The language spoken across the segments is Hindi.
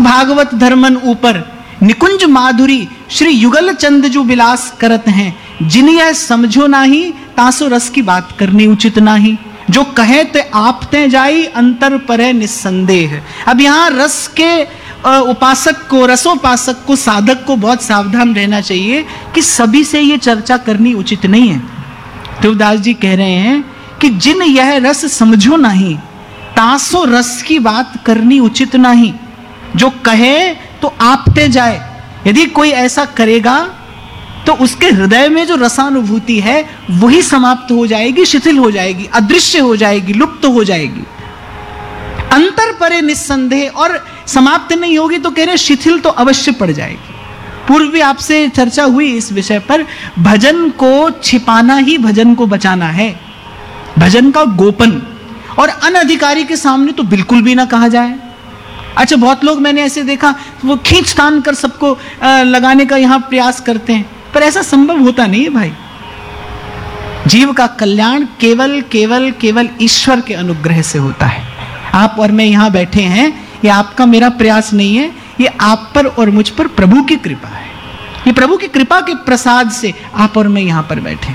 भागवत धर्मन ऊपर निकुंज माधुरी श्री युगल चंद जो विलास करत हैं, जिन यह समझो नाही तासो रस की बात करनी उचित नाही। जो कहे ते आप ते जाई अंतर परे निस्संदेह। अब यहाँ रस के उपासक को, रसोपासक को, साधक को बहुत सावधान रहना चाहिए कि सभी से ये चर्चा करनी उचित नहीं है। तुलसीदास जी कह रहे हैं कि जिन यह रस समझो नहीं तासो रस की बात करनी उचित नहीं। जो कहे तो आपते जाए, यदि कोई ऐसा करेगा तो उसके हृदय में जो रसानुभूति है वही समाप्त हो जाएगी, शिथिल हो जाएगी, अदृश्य हो जाएगी, लुप्त हो जाएगी। अंतर परे निस्संदेह, और समाप्त नहीं होगी तो कह रहे शिथिल तो अवश्य पड़ जाएगी। पूर्व भी आपसे चर्चा हुई इस विषय पर, भजन को छिपाना ही भजन को बचाना है, भजन का गोपन। और अनधिकारी के सामने तो बिल्कुल भी ना कहा जाए। अच्छा, बहुत लोग मैंने ऐसे देखा वो खींच तान कर सबको लगाने का यहाँ प्रयास करते हैं, पर ऐसा संभव होता नहीं है भाई। जीव का कल्याण केवल केवल केवल ईश्वर के अनुग्रह से होता है। आप और मैं यहाँ बैठे हैं, ये आपका मेरा प्रयास नहीं है, ये आप पर और मुझ पर प्रभु की कृपा है। ये प्रभु की कृपा के प्रसाद से आप और मैं यहाँ पर बैठे।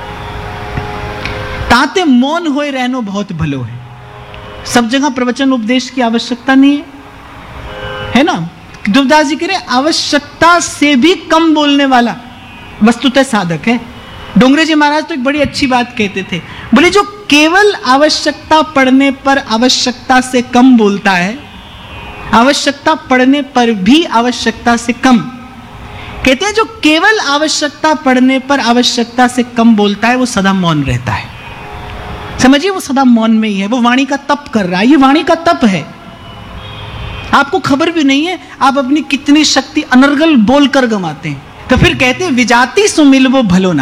ताते मौन होए रहनो बहुत भलो है। सब जगह प्रवचन उपदेश की आवश्यकता नहीं है ना। तुलसीदास जी कह रहे आवश्यकता से भी कम बोलने वाला वस्तुतः साधक है। डोंगरे जी महाराज तो एक बड़ी अच्छी बात कहते थे, बोले जो केवल आवश्यकता पड़ने पर आवश्यकता से कम बोलता है, आवश्यकता पड़ने पर भी आवश्यकता से कम, कहते हैं जो केवल आवश्यकता पड़ने पर आवश्यकता से कम बोलता है वो सदा मौन रहता है। समझिए, वो सदा मौन में ही है, वो वाणी का तप कर रहा है। ये वाणी का तप है, आपको खबर भी नहीं है आप अपनी कितनी शक्ति अनर्गल बोलकर गंवाते हैं। तो फिर कहते हैं विजाति सुमिल वो भलो ना।